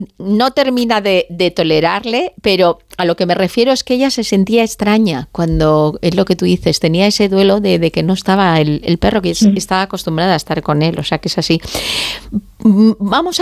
no termina de tolerarle, pero a lo que me refiero es que ella se sentía extraña cuando, es lo que tú dices, tenía ese duelo de que no estaba el perro, que estaba acostumbrada a estar con él, o sea que es así. Vamos